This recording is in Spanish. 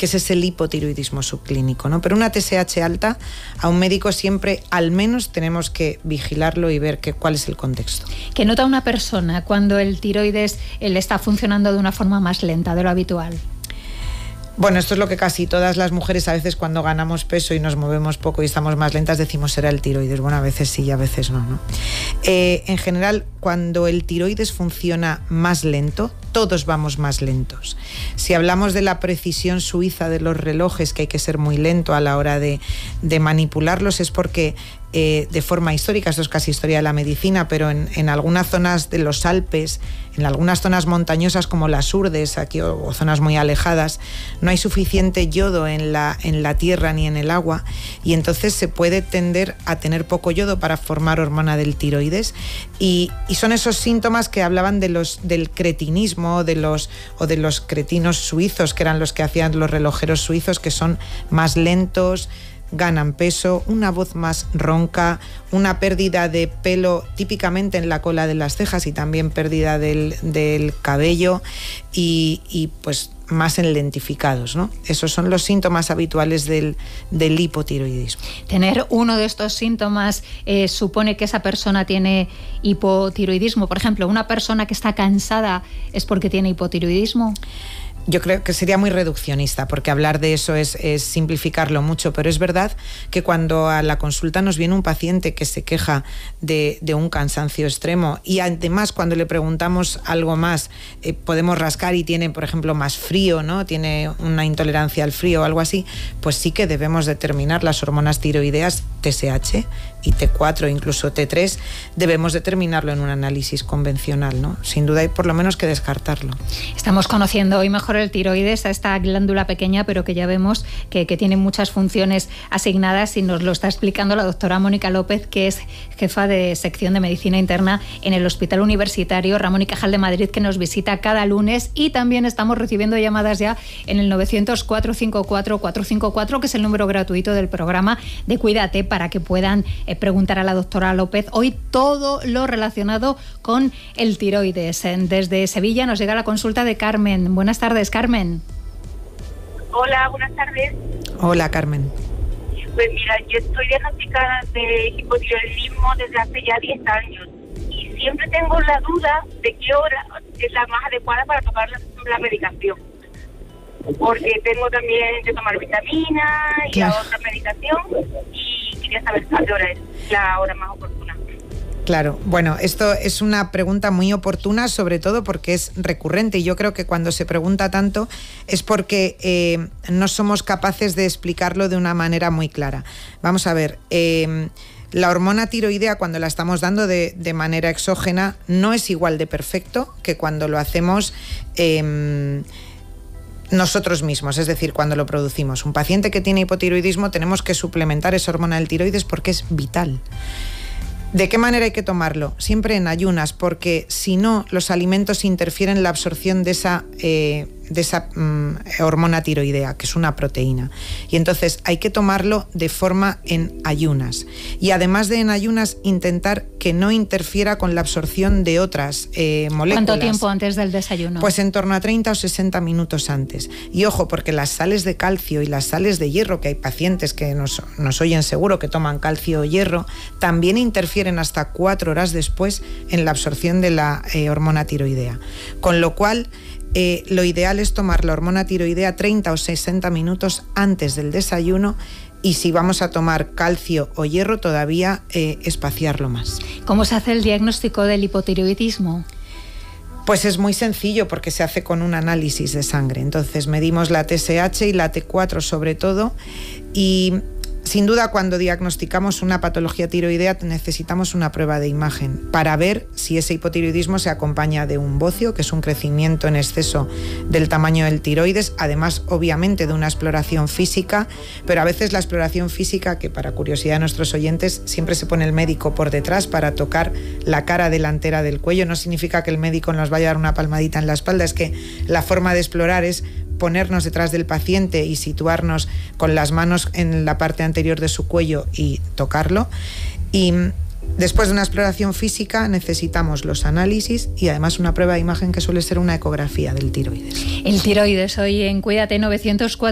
que es el hipotiroidismo subclínico, ¿no? Pero una TSH alta, a un médico siempre al menos tenemos que vigilarlo y ver cuál es el contexto. ¿Qué nota una persona cuando el tiroides le está funcionando de una forma más lenta de lo habitual? Bueno, esto es lo que casi todas las mujeres a veces cuando ganamos peso y nos movemos poco y estamos más lentas decimos será el tiroides. Bueno, a veces sí y a veces no, ¿no? En general, cuando el tiroides funciona más lento, todos vamos más lentos. Si hablamos de la precisión suiza de los relojes, que hay que ser muy lento a la hora de manipularlos, es porque de forma histórica, esto es casi historia de la medicina, pero en algunas zonas de los Alpes, en algunas zonas montañosas como las Urdes aquí, o zonas muy alejadas, no hay suficiente yodo en la tierra ni en el agua, y entonces se puede tender a tener poco yodo para formar hormona del tiroides, y son esos síntomas que hablaban del cretinismo o de los cretinos suizos, que eran los que hacían los relojeros suizos, que son más lentos, ganan peso, una voz más ronca, una pérdida de pelo típicamente en la cola de las cejas y también pérdida del cabello y pues más enlentificados, ¿no? Esos son los síntomas habituales del hipotiroidismo. Tener uno de estos síntomas supone que esa persona tiene hipotiroidismo. Por ejemplo, una persona que está cansada es porque tiene hipotiroidismo. Yo creo que sería muy reduccionista, porque hablar de eso es simplificarlo mucho, pero es verdad que cuando a la consulta nos viene un paciente que se queja de un cansancio extremo y además cuando le preguntamos algo más, podemos rascar y tiene, por ejemplo, más frío, ¿no? Tiene una intolerancia al frío o algo así, pues sí que debemos determinar las hormonas tiroideas TSH y T4, incluso T3, debemos determinarlo en un análisis convencional, ¿no? Sin duda hay por lo menos que descartarlo. Estamos conociendo hoy mejor el tiroides, a esta glándula pequeña, pero que ya vemos que tiene muchas funciones asignadas, y nos lo está explicando la doctora Mónica López, que es jefa de sección de medicina interna en el Hospital Universitario Ramón y Cajal de Madrid, que nos visita cada lunes, y también estamos recibiendo llamadas ya en el 900-454-454, que es el número gratuito del programa de Cuídate, para que puedan preguntar a la doctora López hoy todo lo relacionado con el tiroides. Desde Sevilla nos llega la consulta de Carmen. Buenas tardes, Carmen. Hola, buenas tardes. Hola, Carmen. Pues mira, yo estoy diagnosticada de hipotiroidismo desde hace ya 10 años y siempre tengo la duda de qué hora es la más adecuada para tomar la medicación. Porque tengo también que tomar vitamina y la otra medicación, y quería saber a qué hora es la hora más oportuna. Claro, bueno, esto es una pregunta muy oportuna, sobre todo porque es recurrente, y yo creo que cuando se pregunta tanto es porque no somos capaces de explicarlo de una manera muy clara. Vamos a ver, la hormona tiroidea, cuando la estamos dando de manera exógena, no es igual de perfecto que cuando lo hacemos nosotros mismos, es decir, cuando lo producimos. Un paciente que tiene hipotiroidismo tenemos que suplementar esa hormona del tiroides porque es vital. ¿De qué manera hay que tomarlo? Siempre en ayunas, porque si no, los alimentos interfieren en la absorción de esa hormona tiroidea, que es una proteína. Y entonces hay que tomarlo de forma en ayunas. Y además de en ayunas, intentar que no interfiera con la absorción de otras moléculas. ¿Cuánto tiempo antes del desayuno? Pues en torno a 30 o 60 minutos antes. Y ojo, porque las sales de calcio y las sales de hierro, que hay pacientes que nos oyen seguro que toman calcio o hierro, también interfieren hasta 4 horas después en la absorción de la hormona tiroidea. Con lo cual, lo ideal es tomar la hormona tiroidea 30 o 60 minutos antes del desayuno, y si vamos a tomar calcio o hierro todavía espaciarlo más. ¿Cómo se hace el diagnóstico del hipotiroidismo? Pues es muy sencillo, porque se hace con un análisis de sangre. Entonces medimos la TSH y la T4 sobre todo, y sin duda cuando diagnosticamos una patología tiroidea necesitamos una prueba de imagen para ver si ese hipotiroidismo se acompaña de un bocio, que es un crecimiento en exceso del tamaño del tiroides, además obviamente de una exploración física, pero a veces la exploración física, que para curiosidad de nuestros oyentes, siempre se pone el médico por detrás para tocar la cara delantera del cuello. No significa que el médico nos vaya a dar una palmadita en la espalda, es que la forma de explorar es ponernos detrás del paciente y situarnos con las manos en la parte anterior de su cuello y tocarlo. Y después de una exploración física necesitamos los análisis y además una prueba de imagen, que suele ser una ecografía del tiroides. El tiroides, hoy en Cuídate. 904